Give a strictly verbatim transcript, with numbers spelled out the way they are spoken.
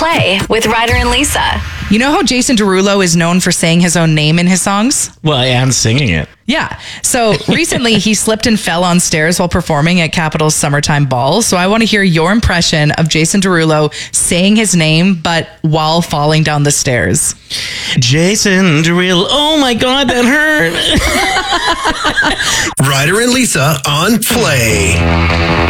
Play with Ryder and Lisa. You know how Jason Derulo is known for saying his own name in his songs? Well, and singing it. Yeah. So recently he slipped and fell on stairs while performing at Capitol's Summertime Ball. So I want to hear your impression of Jason Derulo saying his name, but while falling down the stairs. Jason Derulo. Oh my God, that hurt. Ryder and Lisa on Play.